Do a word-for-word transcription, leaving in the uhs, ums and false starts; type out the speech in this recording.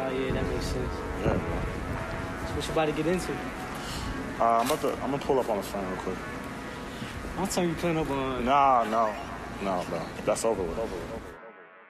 Oh, yeah, that makes sense. Yeah, bro. So what you about to get into? Uh, I'm about to, I'm gonna pull up on the phone real quick. I'll tell you plan up on. Nah, no, no, no. That's over with. Over with. Over with.